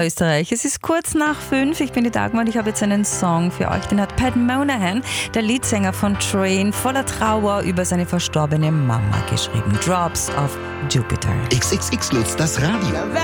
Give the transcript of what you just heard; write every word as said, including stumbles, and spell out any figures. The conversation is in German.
Österreich. Es ist kurz nach fünf. Ich bin die Dagmar und ich habe jetzt einen Song für euch. Den hat Pat Monahan, der Leadsänger von Train, voller Trauer über seine verstorbene Mama geschrieben. Drops of Jupiter. X X X Lutz, das Radio.